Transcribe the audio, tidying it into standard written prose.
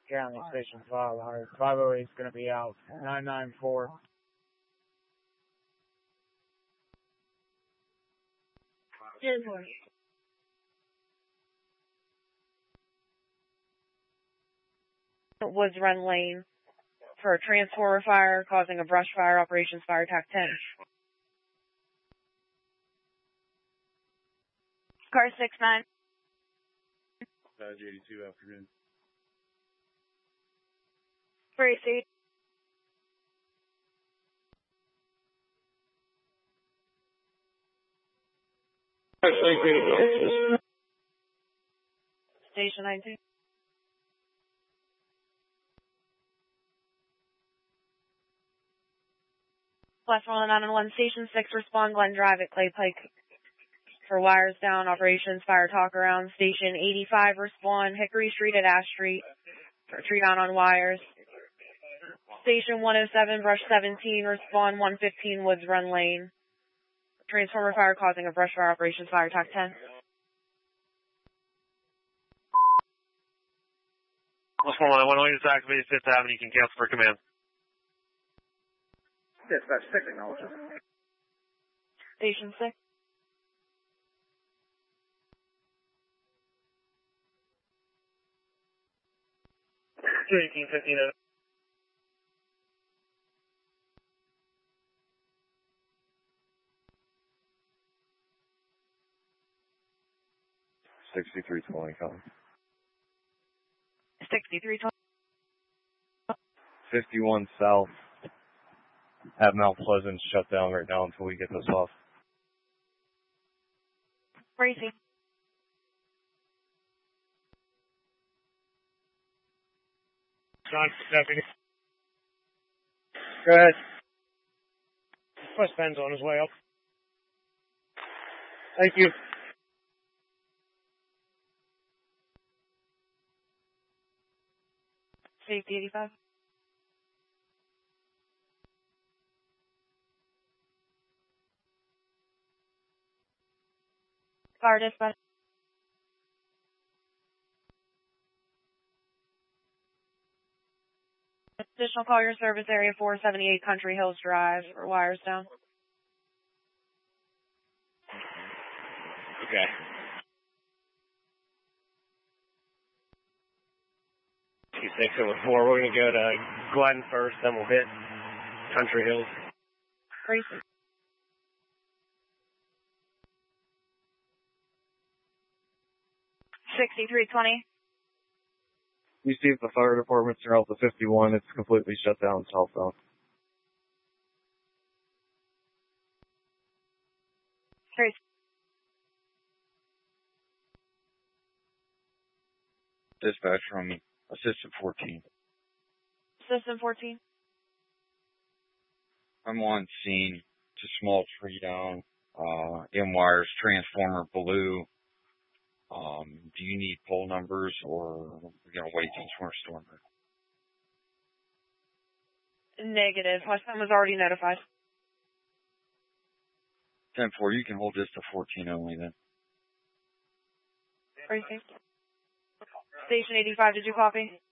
County Station 5, 508 is going to be out. 994. Woods Run Lane for a transformer fire causing a brush fire. Operations Fire TAC 10. Car 69. Dodge 82 afternoon. Tracy. Station 19. Last 911, Station 6, respond Glen Drive at Clay Pike for wires down. Operations Fire Talk Around. Station 85, respond Hickory Street at Ash Street for tree down on wires. Station 107, brush 17, respond 115 Woods Run Lane. Transformer fire causing a brush fire. Operations Fire TAC 10. What's going on? 108 is activated 5th Avenue. You can cancel for command. Dispatch 6 acknowledges. Station 6. $18.15. 6320, come. 6320. 51 South. Have Mount Pleasant shut down right now until we get this off. Tracy. John, deputy. Go ahead. West Bend's on his way up. Thank you. Safety 85. Fire dispatch. Additional call your service area 478 Country Hills Drive for wires down. Okay. Two 604. We're going to go to Glen first, then we'll hit Country Hills. Tracy. $63.20. You see if the fire department's throughout the 51, it's completely shut down southbound. Tracy. Dispatch from Assistant 14. Assistant 14. I'm on scene. It's a small tree down. In wires, transformer blue. Do you need pole numbers or are we going to wait until we're storming? Negative. My son was already notified. 10-4, you can hold this to 14 only then. Tracy. Station 85, did you copy?